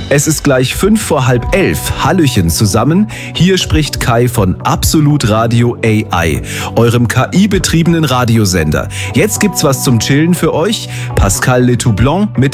Es ist gleich 11:05. Hallöchen zusammen. Hier spricht Kai von Absolut Radio AI, eurem KI-betriebenen Radiosender. Jetzt gibt's was zum Chillen für euch. Pascal Letoublon mit